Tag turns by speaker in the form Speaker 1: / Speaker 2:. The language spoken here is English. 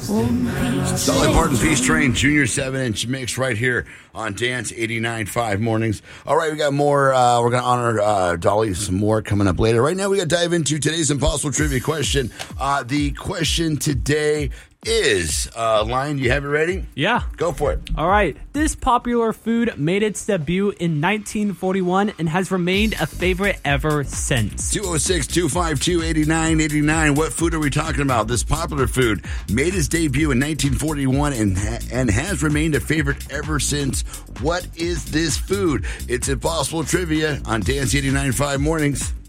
Speaker 1: Dolly Parton, Peace Train, Junior 7-inch mix right here on Dance 89.5 mornings. All right, we got more. We're going to honor Dolly some more coming up later. Right now, we got to dive into today's Impossible Trivia question. The question today is, Lion, you have it ready?
Speaker 2: Yeah.
Speaker 1: Go for it.
Speaker 2: All right. This popular food made its debut in 1941 and has remained a favorite ever since.
Speaker 1: 206-252-8989. What food are we talking about? This popular food made its debut in 1941 and has remained a favorite ever since. What is this food? It's Impossible Trivia on Dance 89.5 mornings.